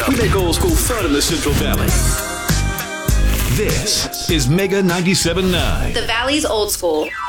We make old school fun in the Central Valley. This is Mega 97.9. The Valley's old school.